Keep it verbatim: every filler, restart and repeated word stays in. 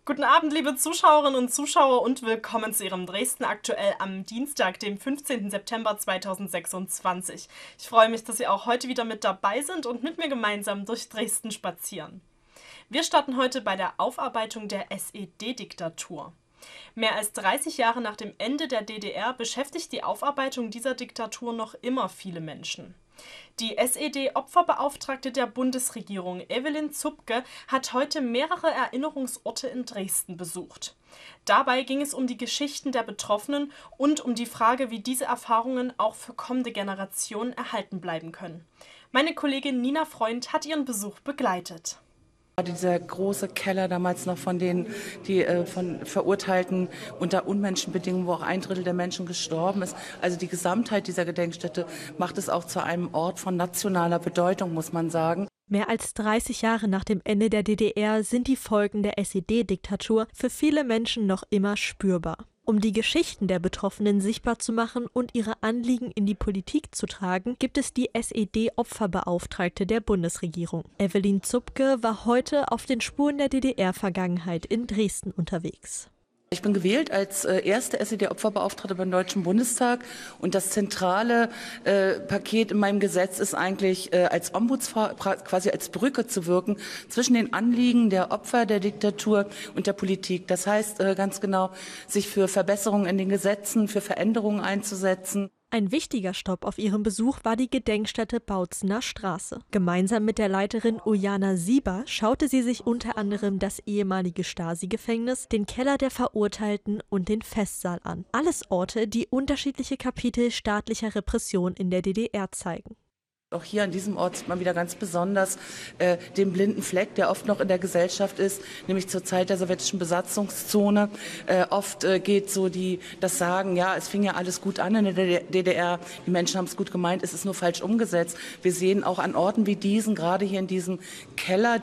Guten Abend, liebe Zuschauerinnen und Zuschauer, und willkommen zu Ihrem Dresden aktuell am Dienstag, dem fünfzehnten September zweitausendsechsundzwanzig. Ich freue mich, dass Sie auch heute wieder mit dabei sind und mit mir gemeinsam durch Dresden spazieren. Wir starten heute bei der Aufarbeitung der S E D-Diktatur. Mehr als dreißig Jahre nach dem Ende der D D R beschäftigt die Aufarbeitung dieser Diktatur noch immer viele Menschen. Die S E D-Opferbeauftragte der Bundesregierung, Evelyn Zupke, hat heute mehrere Erinnerungsorte in Dresden besucht. Dabei ging es um die Geschichten der Betroffenen und um die Frage, wie diese Erfahrungen auch für kommende Generationen erhalten bleiben können. Meine Kollegin Nina Freund hat ihren Besuch begleitet. Dieser große Keller damals noch von den die, äh, von Verurteilten unter Unmenschenbedingungen, wo auch ein Drittel der Menschen gestorben ist. Also die Gesamtheit dieser Gedenkstätte macht es auch zu einem Ort von nationaler Bedeutung, muss man sagen. Mehr als dreißig Jahre nach dem Ende der D D R sind die Folgen der S E D-Diktatur für viele Menschen noch immer spürbar. Um die Geschichten der Betroffenen sichtbar zu machen und ihre Anliegen in die Politik zu tragen, gibt es die S E D-Opferbeauftragte der Bundesregierung. Evelyn Zupke war heute auf den Spuren der D D R-Vergangenheit in Dresden unterwegs. Ich bin gewählt als äh, erste S E D-Opferbeauftragte beim Deutschen Bundestag, und das zentrale äh, Paket in meinem Gesetz ist eigentlich, äh, als Ombudsfrau quasi als Brücke zu wirken zwischen den Anliegen der Opfer der Diktatur und der Politik. Das heißt äh, ganz genau, sich für Verbesserungen in den Gesetzen, für Veränderungen einzusetzen. Ein wichtiger Stopp auf ihrem Besuch war die Gedenkstätte Bautzener Straße. Gemeinsam mit der Leiterin Ujana Sieber schaute sie sich unter anderem das ehemalige Stasi-Gefängnis, den Keller der Verurteilten und den Festsaal an. Alles Orte, die unterschiedliche Kapitel staatlicher Repression in der D D R zeigen. Auch hier an diesem Ort sieht man wieder ganz besonders äh, den blinden Fleck, der oft noch in der Gesellschaft ist, nämlich zur Zeit der sowjetischen Besatzungszone. Äh, oft äh, geht so die, das Sagen, ja, es fing ja alles gut an in der D D R, die Menschen haben es gut gemeint, es ist nur falsch umgesetzt. Wir sehen auch an Orten wie diesen, gerade hier in diesem Keller,